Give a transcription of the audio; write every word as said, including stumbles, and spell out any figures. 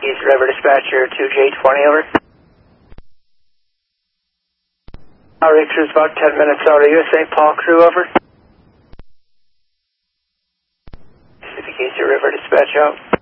East River Dispatcher two J twenty, over. Our crew's about ten minutes out of you. Saint Paul crew, over. Pacific East River Dispatch out.